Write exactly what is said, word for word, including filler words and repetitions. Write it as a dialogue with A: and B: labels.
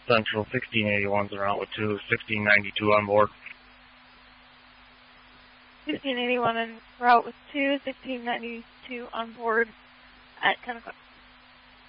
A: Central, sixteen eighty-one's en route with two, sixteen ninety-two on board.
B: sixteen eighty-one en route with two, sixteen ninety-two on board at ten o'clock.